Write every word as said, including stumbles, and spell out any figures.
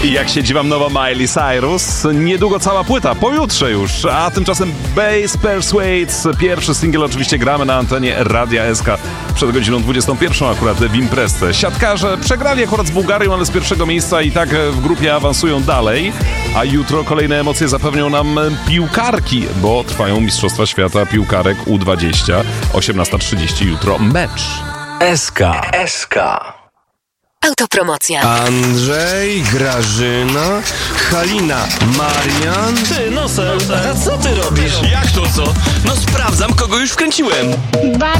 I jak siedzi wam nowa Miley Cyrus, niedługo cała płyta, pojutrze już. A tymczasem Bass Persuades, pierwszy singiel oczywiście gramy na antenie Radia S K przed godziną dwudziestą pierwszą akurat w imprezce. Siatkarze przegrali akurat z Bułgarią, ale z pierwszego miejsca i tak w grupie awansują dalej. A jutro kolejne emocje zapewnią nam piłkarki, bo trwają Mistrzostwa Świata Piłkarek U dwadzieścia. osiemnasta trzydzieści jutro mecz. S K. S K. Autopromocja. Andrzej, Grażyna, Halina, Marian. Ty, Nosel, a co ty robisz? Jak to co? No sprawdzam, kogo już wkręciłem.